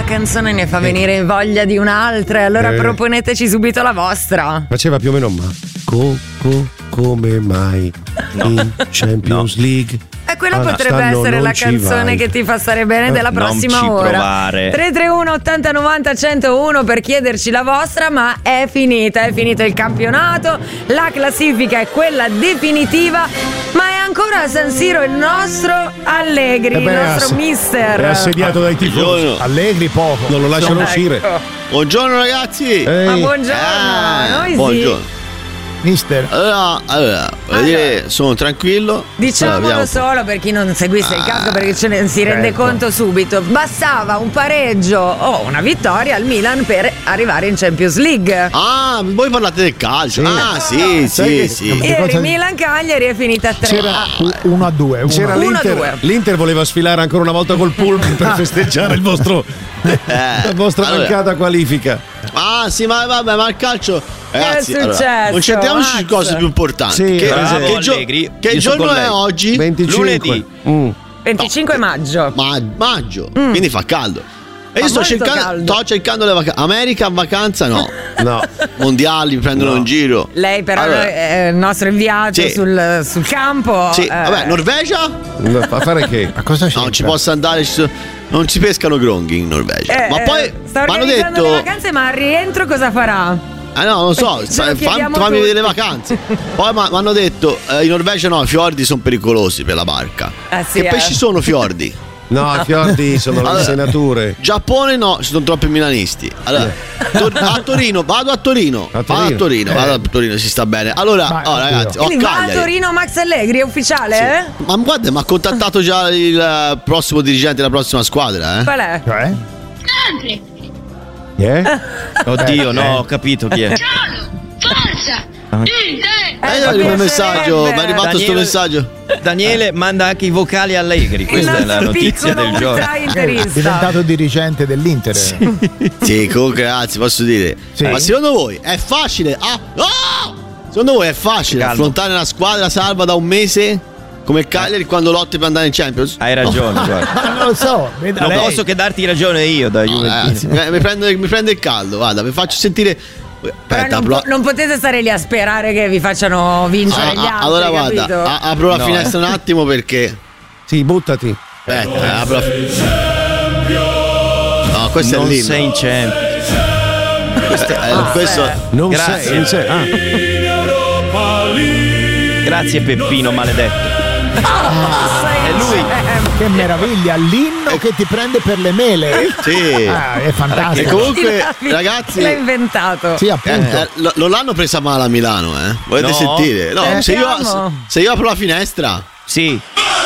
canzone ne fa venire voglia di un'altra, e allora proponeteci subito la vostra. Faceva più o meno come mai in Champions League? E quella potrebbe essere la canzone che ti fa stare bene della prossima ora. Provare. 331 80 90 101 per chiederci la vostra, ma è finito il campionato, la classifica è quella definitiva, ma è ancora a San Siro il nostro Allegri, il nostro mister. È assediato dai tifosi. Allegri poco. Non lo lasciano uscire. Buongiorno ragazzi. Ma buongiorno. Noi buongiorno. Mister. Allora, voglio dire, sono tranquillo. Diciamolo solo per chi non seguisse il calcio, perché ce ne si rende conto subito. Bastava un pareggio o una vittoria al Milan per arrivare in Champions League. Ah, voi parlate del calcio. Sì. Sì. Ieri Milan-Cagliari è finita a 3. C'era 1-2. C'era l'Inter voleva sfilare ancora una volta col pullman per festeggiare la vostra mancata qualifica. Ah sì, ma vabbè, ma il calcio, ragazzi, è successo? concentriamoci su cose più importanti. Sì, che giorno è oggi? 25. Lunedì. 25 maggio. Maggio. Quindi fa caldo. E io sto cercando le vacanze. America in vacanza no. Mondiali mi prendono in giro. Lei però è il nostro inviato sul campo. Sì, vabbè, Norvegia? A fare che? Ma cosa c'è? Non ci posso andare, non si pescano gronghi in Norvegia. Ma poi sta mi hanno organizzando detto le vacanze, ma al rientro cosa farà? no, non so, fammi vedere le vacanze. Poi mi hanno detto in Norvegia no, i fiordi sono pericolosi per la barca. Che pesci sono fiordi? No, i fiordi sono le insenature. Giappone no, ci sono troppi milanisti. Allora, a Torino, vado a Torino, si sta bene. Allora, ragazzi, Quindi va a Torino Max Allegri, è ufficiale? Sì. Ma guarda, mi ha contattato già il prossimo dirigente della prossima squadra, Qual è? Oddio, no, ho capito chi è. Forza! il mio messaggio, mi è arrivato questo messaggio. Daniele manda anche i vocali Allegri, questa è la notizia del giorno. È diventato dirigente dell'Inter. Sì, comunque ragazzi, posso dire, ma secondo voi è facile? Secondo voi è facile affrontare una squadra salva da un mese come il Cagliari quando lotti per andare in Champions? Hai ragione, non lo so. Non posso che darti ragione io da Juventino. Ragazzi, mi prende il caldo, guarda, vi faccio sentire. Aspetta, non potete stare lì a sperare che vi facciano vincere gli altri. Allora guarda, apro la finestra un attimo perché. Sì, buttati. Aspetta, apro no, questo non è l'inno. Sei in Champions. Questo non Grazie. sei. Grazie Peppino maledetto. È lui. Che meraviglia, l'inno che ti prende per le mele. Sì. È fantastico. E comunque, ragazzi, l'ha inventato. Sì, appunto. non l'hanno presa male a Milano, Volete sentire? No, se io apro la finestra. Sì.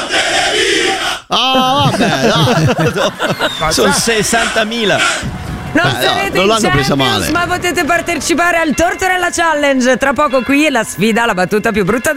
Vabbè, dai. Sono 60.000. Non sarete non in l'hanno presa Champions, male. ma potete partecipare al Tortorella Challenge. Tra poco qui è la sfida alla battuta più brutta